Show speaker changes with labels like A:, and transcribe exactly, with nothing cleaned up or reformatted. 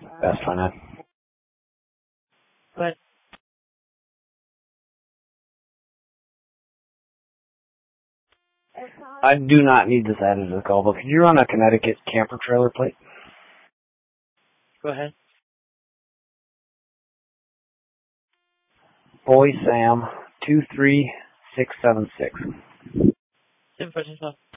A: That's fine. Ed.
B: Go ahead.
A: I do not need this added to the call, but could you run a Connecticut camper trailer plate?
B: Go ahead.
A: Boy Sam two three six seven six.
B: Same question,